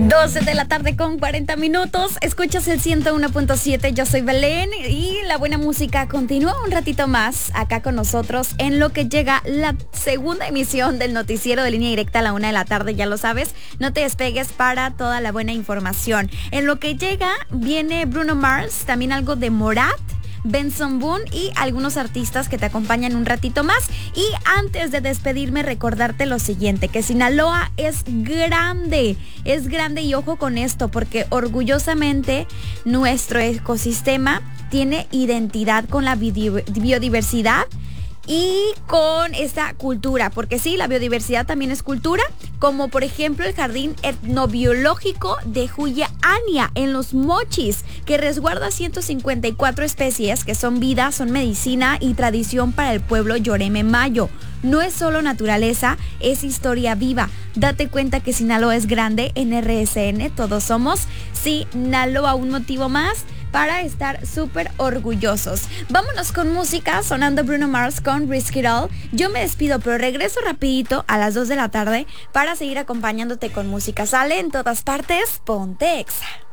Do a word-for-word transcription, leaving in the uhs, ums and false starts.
doce de la tarde con cuarenta minutos. Escuchas el ciento uno punto siete. Yo soy Belén y la buena música continúa un ratito más acá con nosotros en lo que llega la segunda emisión del noticiero de Línea Directa a la una de la tarde. Ya lo sabes, no te despegues para toda la buena información. En lo que llega viene Bruno Mars, también algo de Morat, Benson Boone y algunos artistas que te acompañan un ratito más. Y antes de despedirme, recordarte lo siguiente, que Sinaloa es grande, es grande y ojo con esto, porque orgullosamente nuestro ecosistema tiene identidad con la biodiversidad y con esta cultura, porque sí, la biodiversidad también es cultura, como por ejemplo el Jardín Etnobiológico de Juliania en Los Mochis, que resguarda ciento cincuenta y cuatro especies que son vida, son medicina y tradición para el pueblo Yoreme Mayo. No es solo naturaleza, es historia viva. Date cuenta que Sinaloa es grande, en R S N todos somos Sinaloa, un motivo más para estar súper orgullosos. Vámonos con música, sonando Bruno Mars con Risk It All. Yo me despido, pero regreso rapidito a las dos de la tarde para seguir acompañándote con música. Sale en todas partes, ponte Exa.